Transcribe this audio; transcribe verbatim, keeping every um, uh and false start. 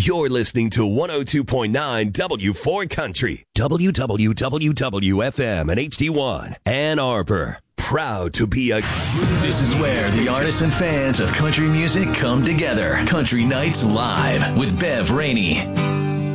You're listening to one oh two point nine W four Country, W W W F M and H D one, Ann Arbor. Proud to be a... This is where the artists and fans of country music come together. Country Nights Live with Bev Rainey.